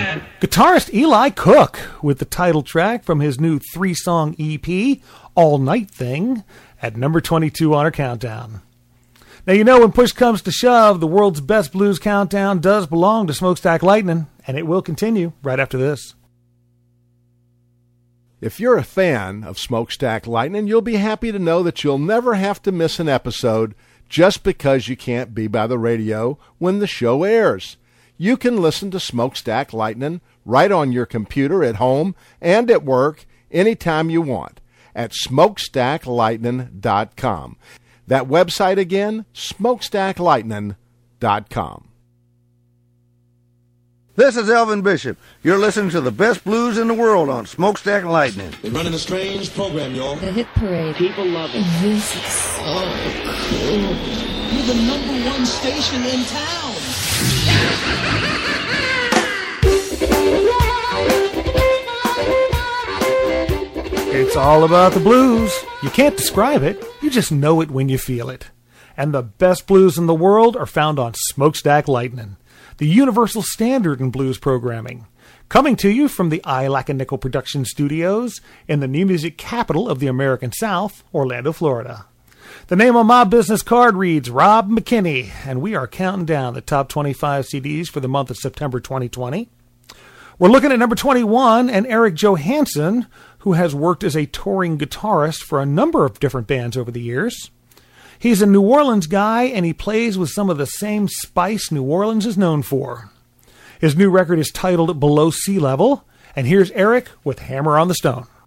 Guitarist Eli Cook with the title track from his new 3-song EP, All Night Thing, at number 22 on our countdown. Now, you know, when push comes to shove, the world's best blues countdown does belong to Smokestack Lightning, and it will continue right after this. If you're a fan of Smokestack Lightning, you'll be happy to know that you'll never have to miss an episode just because you can't be by the radio when the show airs. You can listen to Smokestack Lightning right on your computer at home and at work anytime you want at smokestacklightning.com. That website again, smokestacklightning.com. This is Elvin Bishop. You're listening to the best blues in the world on Smokestack Lightning. We're running a strange program, y'all. The Hit Parade. People love it. This is so cool. You're the #1 station in town. It's all about the blues. You can't describe it, you just know it when you feel it. And the best blues in the world are found on Smokestack Lightning, the universal standard in blues programming. Coming to you from the I Lack a Nickel production studios in the new music capital of the American South, Orlando, Florida. The name on my business card reads Rob McKinney, and we are counting down the top 25 CDs for the month of September 2020. We're looking at number 21, and Eric Johansson, who has worked as a touring guitarist for a number of different bands over the years. He's a New Orleans guy, and he plays with some of the same spice New Orleans is known for. His new record is titled Below Sea Level, and here's Eric with Hammer on the Stone.